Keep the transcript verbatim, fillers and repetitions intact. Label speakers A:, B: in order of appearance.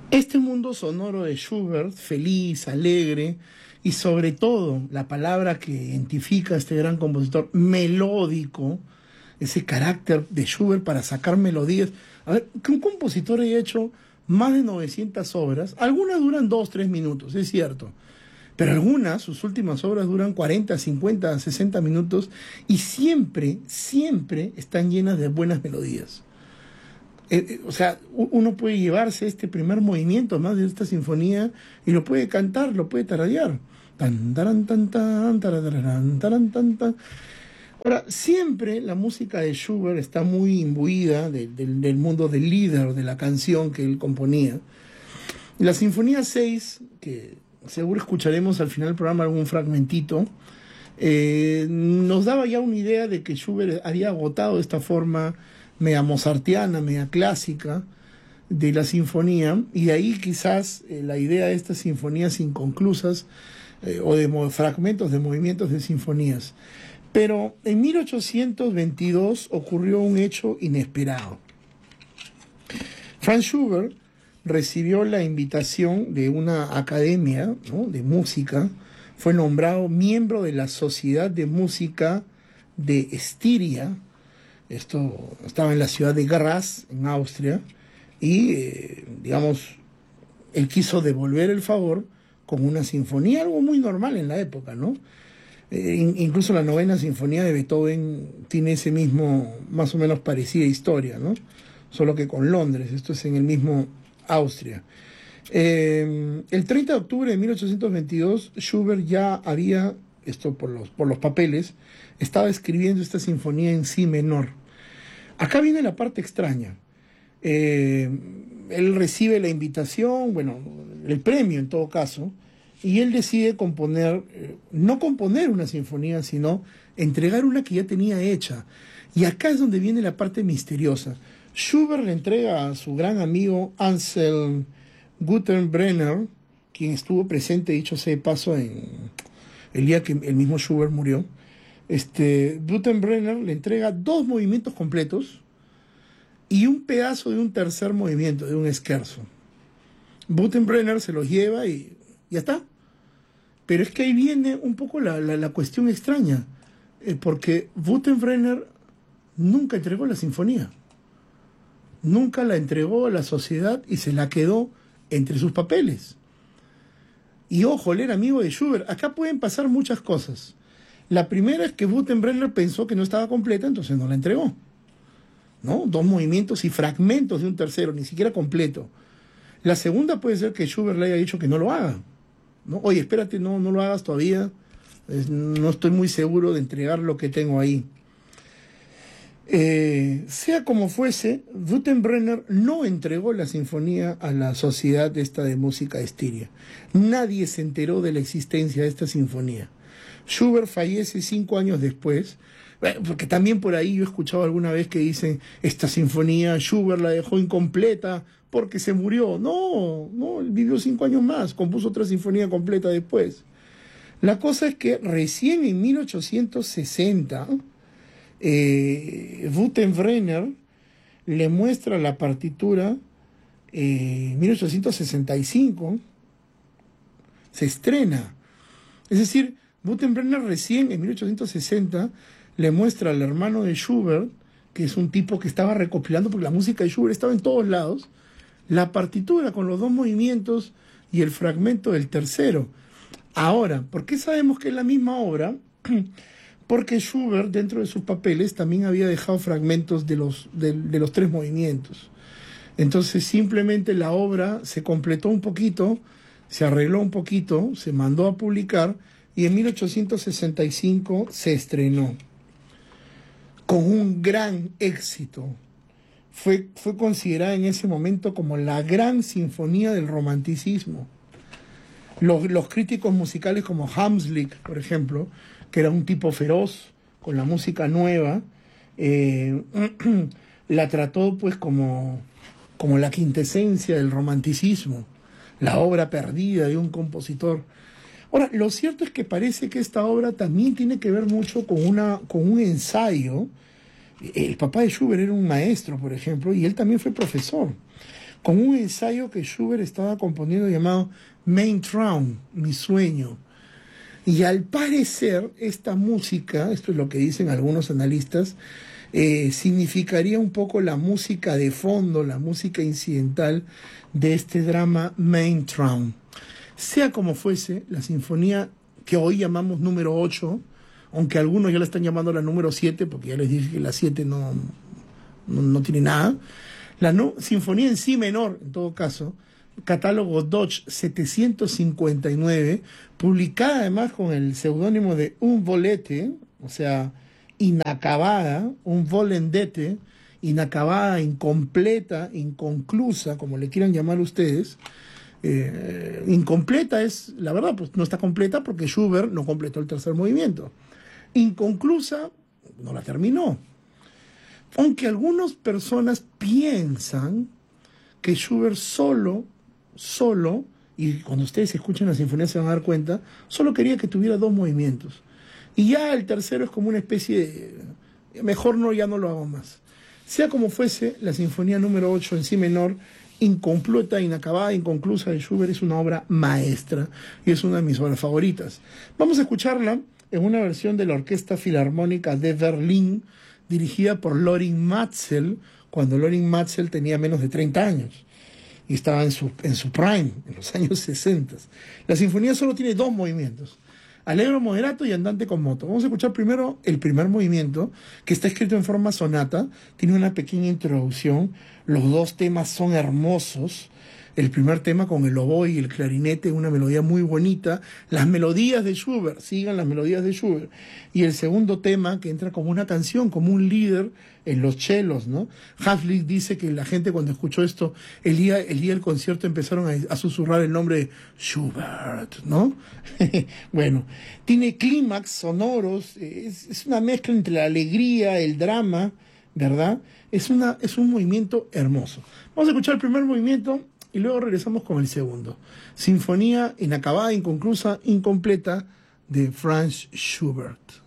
A: Este mundo sonoro de Schubert, feliz, alegre, y sobre todo la palabra que identifica a este gran compositor, melódico, ese carácter de Schubert para sacar melodías. A ver, que un compositor haya hecho más de novecientas obras, algunas duran dos, tres minutos, es cierto, pero algunas, sus últimas obras duran cuarenta, cincuenta, sesenta minutos y siempre, siempre están llenas de buenas melodías. Eh, eh, o sea, uno puede llevarse este primer movimiento más de esta sinfonía y lo puede cantar, lo puede tararear. Tan, taran, tan, tan, tarararán, taran, tan, tan. Ahora, siempre la música de Schubert está muy imbuida de, de, del mundo del líder, de la canción que él componía. La Sinfonía seis, que seguro escucharemos al final del programa algún fragmentito, eh, nos daba ya una idea de que Schubert había agotado de esta forma media mozartiana, media clásica de la sinfonía, y de ahí quizás eh, la idea de estas sinfonías inconclusas eh, o de fragmentos de movimientos de sinfonías. Pero en mil ochocientos veintidós ocurrió un hecho inesperado. Franz Schubert recibió la invitación de una academia, ¿no?, de música, fue nombrado miembro de la Sociedad de Música de Estiria. Esto estaba en la ciudad de Graz, en Austria, y, eh, digamos, él quiso devolver el favor con una sinfonía, algo muy normal en la época, ¿no? Eh, in, incluso la novena sinfonía de Beethoven tiene ese mismo, más o menos parecida historia, ¿no? Solo que con Londres, esto es en el mismo Austria. Eh, el treinta de octubre de mil ochocientos veintidós, Schubert ya había, esto por los, por los papeles, estaba escribiendo esta sinfonía en si menor. Acá viene la parte extraña. Eh, él recibe la invitación, bueno, el premio en todo caso, y él decide componer, eh, no componer una sinfonía, sino entregar una que ya tenía hecha. Y acá es donde viene la parte misteriosa. Schubert le entrega a su gran amigo Anselm Gutenbrenner, quien estuvo presente, dicho sea de paso, en el día que el mismo Schubert murió. Este, Gutenbrenner le entrega dos movimientos completos y un pedazo de un tercer movimiento, de un scherzo. Gutenbrenner se los lleva y ya está. Pero es que ahí viene un poco la, la, la cuestión extraña, eh, porque Gutenbrenner nunca entregó la sinfonía. Nunca la entregó a la sociedad y se la quedó entre sus papeles. Y ojo, él era amigo de Schubert. Acá pueden pasar muchas cosas. La primera es que Gutenbrenner pensó que no estaba completa, entonces no la entregó, ¿no? Dos movimientos y fragmentos de un tercero, ni siquiera completo. La segunda puede ser que Schubert le haya dicho que no lo haga, ¿no? Oye, espérate, no, no lo hagas todavía. Es, no estoy muy seguro de entregar lo que tengo ahí. Eh, sea como fuese, Gutenbrenner no entregó la sinfonía a la sociedad esta de música de Estiria. Nadie se enteró de la existencia de esta sinfonía. Schubert fallece cinco años después, porque también por ahí yo he escuchado alguna vez que dicen, esta sinfonía Schubert la dejó incompleta porque se murió. No, no, él vivió cinco años más, compuso otra sinfonía completa después. La cosa es que recién en mil ochocientos sesenta, eh, Gutenbrenner le muestra la partitura, eh, en mil ochocientos sesenta y cinco, se estrena. Es decir, Gutenbrenner recién en mil ochocientos sesenta le muestra al hermano de Schubert, que es un tipo que estaba recopilando, porque la música de Schubert estaba en todos lados, la partitura con los dos movimientos y el fragmento del tercero. Ahora, ¿por qué sabemos que es la misma obra? Porque Schubert, dentro de sus papeles, también había dejado fragmentos de los, de, de los tres movimientos. Entonces, simplemente la obra se completó un poquito, se arregló un poquito, se mandó a publicar, y en mil ochocientos sesenta y cinco se estrenó con un gran éxito. Fue, fue considerada en ese momento como la gran sinfonía del romanticismo. Los, los críticos musicales como Hamslick, por ejemplo, que era un tipo feroz con la música nueva, eh, la trató pues como, como la quintesencia del romanticismo, la obra perdida de un compositor. Ahora, lo cierto es que parece que esta obra también tiene que ver mucho con, una, con un ensayo. El papá de Schubert era un maestro, por ejemplo, y él también fue profesor. con un ensayo que Schubert estaba componiendo llamado Mein Traum, mi sueño. Y al parecer esta música, esto es lo que dicen algunos analistas, eh, significaría un poco la música de fondo, la música incidental de este drama Mein Traum. Sea como fuese, la sinfonía que hoy llamamos número ocho, aunque algunos ya la están llamando la número siete, porque ya les dije que la siete no, no, no tiene nada, la no, sinfonía en si menor, en todo caso, catálogo Deutsch setecientos cincuenta y nueve, publicada además con el seudónimo de Un Volete, o sea, inacabada, un volendete, inacabada, incompleta, inconclusa, como le quieran llamar ustedes. Eh, incompleta es, la verdad, pues no está completa porque Schubert no completó el tercer movimiento. Inconclusa, no la terminó. Aunque algunas personas piensan que Schubert solo, solo, y cuando ustedes escuchen la sinfonía se van a dar cuenta, solo quería que tuviera dos movimientos. Y ya el tercero es como una especie de, mejor no, ya no lo hago más. Sea como fuese, la sinfonía número ocho en si menor, incompleta, inacabada, inconclusa de Schubert, es una obra maestra y es una de mis obras favoritas. Vamos a escucharla en una versión de la Orquesta Filarmónica de Berlín, dirigida por Lorin Maazel, cuando Lorin Maazel tenía menos de treinta años y estaba en su, en su prime, en los años sesenta. La sinfonía solo tiene dos movimientos, Allegro moderato y Andante con moto. Vamos a escuchar primero el primer movimiento, que está escrito en forma sonata, tiene una pequeña introducción, los dos temas son hermosos. El primer tema con el oboe y el clarinete, una melodía muy bonita. Las melodías de Schubert, sigan las melodías de Schubert. Y el segundo tema que entra como una canción, como un líder en los chelos, ¿no? Havlik dice que la gente cuando escuchó esto, el día, el día del concierto empezaron a, a susurrar el nombre de Schubert, ¿no? Bueno, tiene clímax sonoros, es, es una mezcla entre la alegría, el drama, ¿verdad? Es, una, es un movimiento hermoso. Vamos a escuchar el primer movimiento y luego regresamos con el segundo. Sinfonía inacabada, inconclusa, incompleta de Franz Schubert.